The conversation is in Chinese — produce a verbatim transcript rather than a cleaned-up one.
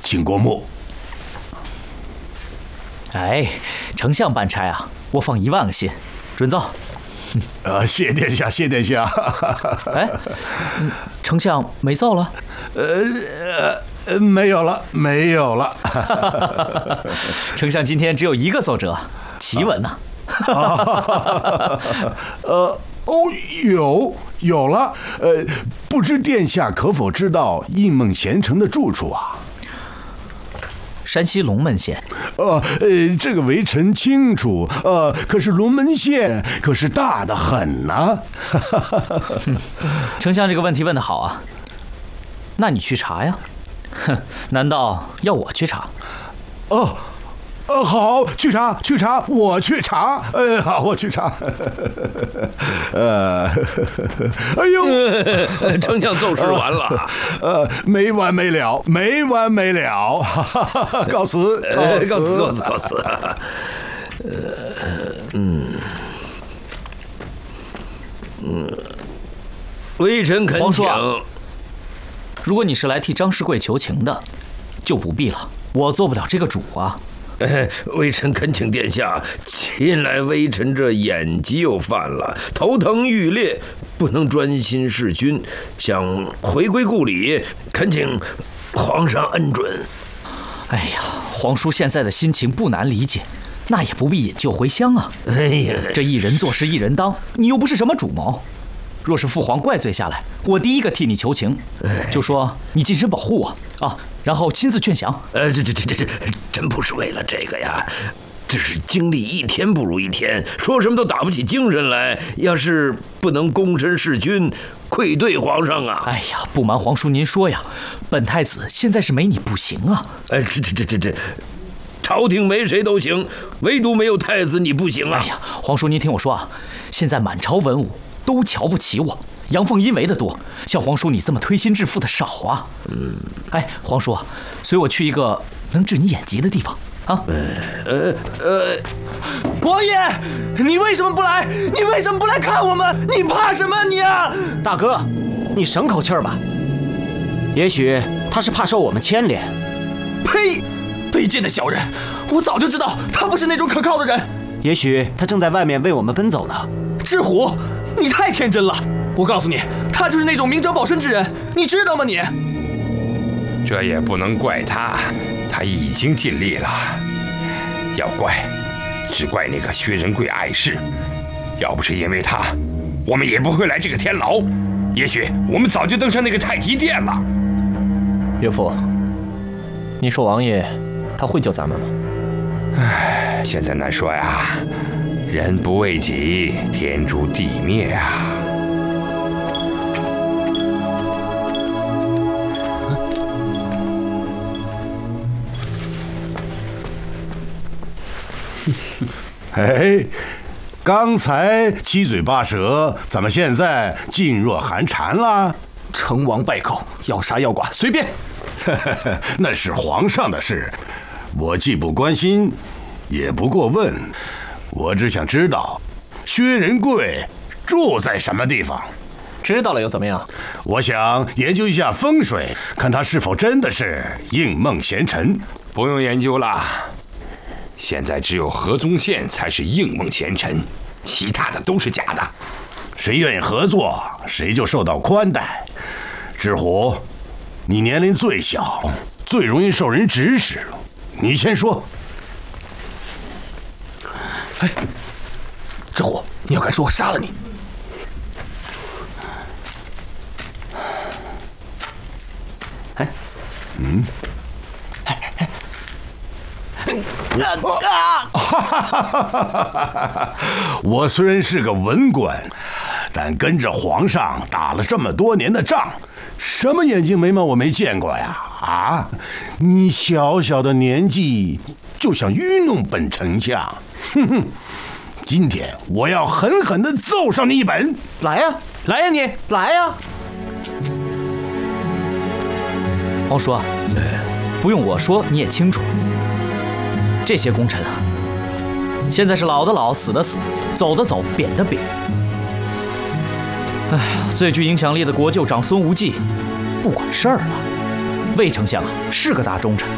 请过目。 哎，丞相办差啊，我放一万个心，准奏。 呃，谢殿下，谢殿下。 哎，丞相没奏了？ 呃呃，没有了，没有了。 丞相今天只有一个奏折，奇闻呐。 呃，哦，有有了。呃，不知殿下可否知道应孟贤臣的住处啊？ 山西龙门县。 呃呃，这个微臣清楚。呃，可是龙门县可是大得很呐、啊。 丞相这个问题问得好啊。那你去查呀。哼，难道要我去查？ 哦。呃，好，去查，去查，我去查。呃，好，我去查。呃，哎呦， 丞相奏事完了。 呃，没完没了，没完没了。告辞，告辞， 告辞，告辞，告辞。呃，嗯，嗯，微臣恳请。 如果你是来替张世贵求情的，就不必了，我做不了这个主啊。 哎，微臣恳请殿下，近来微臣这眼疾又犯了，头疼欲裂，不能专心事君，想回归故里，恳请皇上恩准。 哎呀，皇叔现在的心情不难理解，那也不必引咎回乡啊。 哎呀， 这一人做事一人当，你又不是什么主谋。若是父皇怪罪下来，我第一个替你求情，就说你近身保护我啊，然后亲自劝降。 呃，这这这这这，真不是为了这个呀，只是经历一天不如一天，说什么都打不起精神来。要是不能躬身事君，愧对皇上啊！ 哎呀，不瞒皇叔您说呀，本太子现在是没你不行啊。 哎，这这这这这，朝廷没谁都行，唯独没有太子你不行啊！ 哎呀，皇叔您听我说啊，现在满朝文武都瞧不起我，阳奉阴违的多，像皇叔你这么推心置腹的少啊。嗯，哎，皇叔，随我去一个能治你眼疾的地方啊。 呃呃， 王爷，你为什么不来？你为什么不来看我们？你怕什么你啊？ 大哥，你省口气儿吧。也许他是怕受我们牵连。 呸！卑贱的小人，我早就知道他不是那种可靠的人。 也许他正在外面为我们奔走呢。 智虎，你太天真了！我告诉你，他就是那种明哲保身之人，你知道吗你？ 这也不能怪他，他已经尽力了。要怪，只怪那个薛仁贵碍事。要不是因为他，我们也不会来这个天牢。也许我们早就登上那个太极殿了。 岳父，你说王爷他会救咱们吗？ 唉，现在难说呀。人不为己，天诛地灭啊！ 哎，刚才七嘴八舌，怎么现在噤若寒蝉了？ 成王败寇，要杀要剐随便。 那是皇上的事，我既不关心，也不过问。我只想知道，薛仁贵住在什么地方。 知道了又怎么样？ 我想研究一下风水，看他是否真的是应孟贤臣。 不用研究了，现在只有河宗宪才是应孟贤臣，其他的都是假的。 谁愿意合作，谁就受到宽待。智虎，你年龄最小，最容易受人指使，你先说。 哎，智虎，你要敢说，我杀了你！ 哎， 嗯，啊！我虽然是个文官，但跟着皇上打了这么多年的仗，什么眼睛眉毛我没见过呀！啊，你小小的年纪就想愚弄本丞相，哼哼！今天我要狠狠地揍上你一本！ 来呀，来呀，你来呀！ 皇叔啊，不用我说你也清楚，这些功臣啊，现在是老的老，死的死，走的走，贬的贬。哎呀，最具影响力的国舅长孙无忌不管事儿了。魏丞相啊，是个大忠臣，